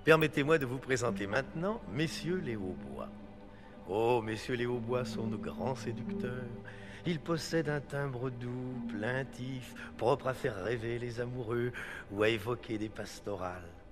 Permettez-moi de vous présenter maintenant messieurs les hautbois. Oh, messieurs les hautbois sont de grands séducteurs. Ils possèdent un timbre doux, plaintif, propre à faire rêver les amoureux ou à évoquer des pastorales.